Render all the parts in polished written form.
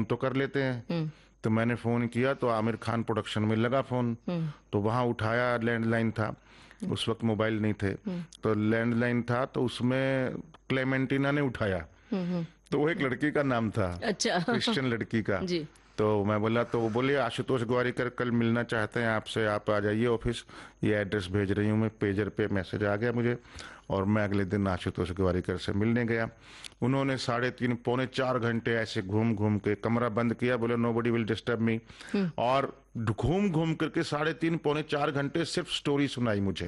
तो कर लेते हैं। तो मैंने फ़ोन किया तो आमिर खान प्रोडक्शन में लगा फ़ोन, तो वहाँ उठाया, लैंडलाइन था उस वक्त, मोबाइल नहीं थे, तो लैंडलाइन था, तो उसमें क्लेमेंटीना ने उठाया। तो वो एक लड़की का नाम था, अच्छा। क्रिश्चियन लड़की का। जी। तो मैं बोला, तो वो बोले आशुतोष ग्वारिकर कल मिलना चाहते हैं आपसे, आप आ जाइए ऑफिस, ये एड्रेस भेज रही हूँ मैं। पेजर पे मैसेज आ गया मुझे, और मैं अगले दिन आशुतोष ग्वारिकर से मिलने गया। उन्होंने 3.5 पौने 4 घंटे ऐसे घूम घूम के कमरा बंद किया, बोले नोबडी विल डिस्टर्ब मी, और घूम घूम करके 3.5 पौने 4 घंटे सिर्फ स्टोरी सुनाई मुझे।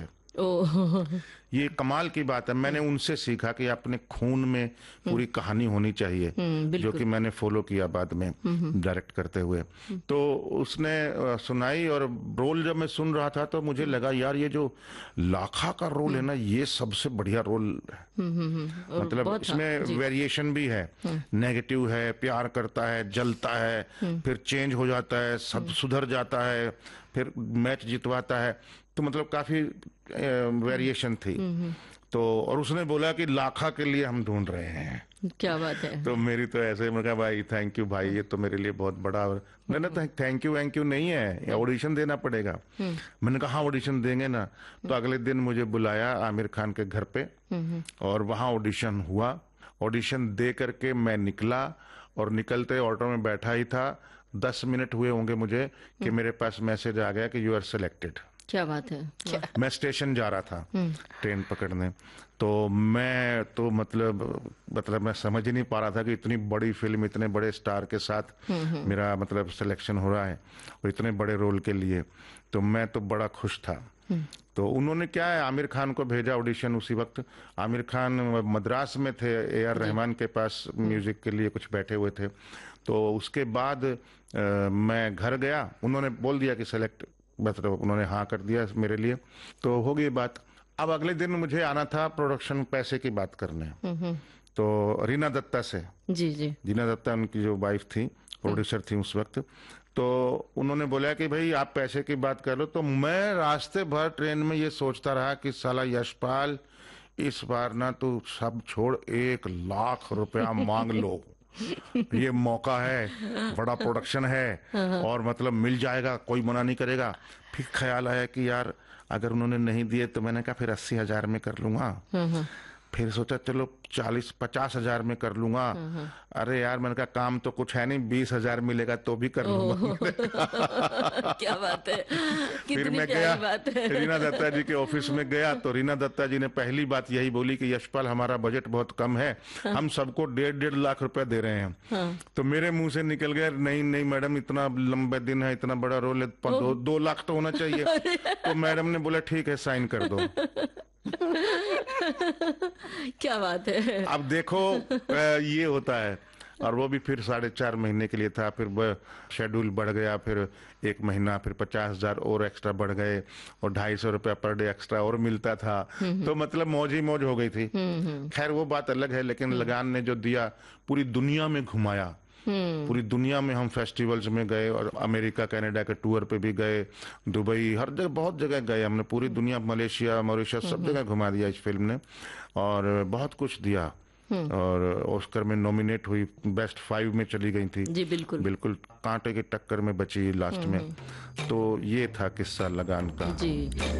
ओ। ये कमाल की बात है, मैंने उनसे सीखा कि अपने खून में पूरी कहानी होनी चाहिए, जो कि मैंने फॉलो किया बाद में डायरेक्ट करते हुए। तो उसने सुनाई, और रोल जब मैं सुन रहा था तो मुझे लगा यार ये जो लाखा का रोल है ना, ये सबसे बढ़िया रोल है। मतलब इसमें वेरिएशन भी है, नेगेटिव है, प्यार करता है, जलता है, फिर चेंज हो जाता है, सब सुधर जाता है, फिर मैच जितवाता है, तो मतलब काफी वेरिएशन थी। तो और उसने बोला कि लाखा के लिए हम ढूंढ रहे हैं। क्या बात है। तो मेरी तो ऐसे, मैं कहा भाई थैंक यू भाई, ये तो मेरे लिए बहुत बड़ा। मैंने थैंक यू नहीं है, ऑडिशन देना पड़ेगा। मैंने कहा हाँ ऑडिशन देंगे ना। तो अगले दिन मुझे बुलाया आमिर खान के घर पे, और वहाँ ऑडिशन हुआ। ऑडिशन दे करके मैं निकला, और निकलते ऑटो में बैठा ही था, 10 मिनट हुए होंगे मुझे कि मेरे पास मैसेज आ गया कि यू आर सिलेक्टेड। क्या बात है। मैं स्टेशन जा रहा था ट्रेन पकड़ने, तो मैं तो मतलब मैं समझ ही नहीं पा रहा था कि इतनी बड़ी फिल्म, इतने बड़े स्टार के साथ मेरा मतलब सिलेक्शन हो रहा है, और इतने बड़े रोल के लिए। तो मैं तो बड़ा खुश था। तो उन्होंने क्या है, आमिर खान को भेजा ऑडिशन उसी वक्त। आमिर खान मद्रास में थे, AR रहमान के पास म्यूजिक के लिए कुछ बैठे हुए थे। तो उसके बाद मैं घर गया, उन्होंने बोल दिया कि सेलेक्ट, मतलब उन्होंने हाँ कर दिया मेरे लिए, तो हो गई बात। अब अगले दिन मुझे आना था प्रोडक्शन पैसे की बात करने। तो रीना दत्ता से, जी जी, रीना दत्ता उनकी जो वाइफ थी, प्रोड्यूसर थी उस वक्त, तो उन्होंने बोला कि भाई आप पैसे की बात कर लो। तो मैं रास्ते भर ट्रेन में ये सोचता रहा कि साला यशपाल, इस बार ना तू सब छोड़, 1 लाख रुपया मांग लो, ये मौका है, बड़ा प्रोडक्शन है, और मतलब मिल जाएगा, कोई मना नहीं करेगा। फिर ख्याल आया कि यार अगर उन्होंने नहीं दिए तो मैंने कहा फिर 80,000 में कर लूंगा। फिर सोचा चलो 40-50 हजार में कर लूंगा। अरे यार मैंने कहा काम तो कुछ है नहीं, 20,000 मिलेगा तो भी कर लूंगा। क्या बात है, फिर कितनी मैं प्यारी गया बात है। रीना दत्ता जी के ऑफिस में गया, तो रीना दत्ता जी ने पहली बात यही बोली कि यशपाल हमारा बजट बहुत कम है, हम सबको 1.5 लाख रुपए दे रहे हैं। तो मेरे मुंह से निकल गया नहीं नहीं मैडम, इतना लंबा दिन है, इतना बड़ा रोल है, 2 लाख तो होना चाहिए। तो मैडम ने बोला ठीक है साइन कर दो। क्या बात है। अब देखो ये होता है। और वो भी फिर 4.5 महीने के लिए था, फिर शेड्यूल बढ़ गया, फिर 1 महीना, फिर 50,000 और एक्स्ट्रा बढ़ गए, और 250 रुपया पर डे एक्स्ट्रा और मिलता था। तो मतलब मौज ही मौज हो गई थी। खैर वो बात अलग है, लेकिन लगान ने जो दिया, पूरी दुनिया में घुमाया, पूरी दुनिया में हम फेस्टिवल्स में गए, और अमेरिका कनाडा के टूर पे भी गए, दुबई, हर जगह, बहुत जगह गए हमने, पूरी दुनिया, मलेशिया, मॉरिशस, सब जगह घुमा दिया इस फिल्म ने, और बहुत कुछ दिया। और ऑस्कर में नॉमिनेट हुई, बेस्ट 5 में चली गई थी। जी बिल्कुल बिल्कुल कांटे की टक्कर में बची लास्ट में। तो ये था किस्सा लगान का। जी।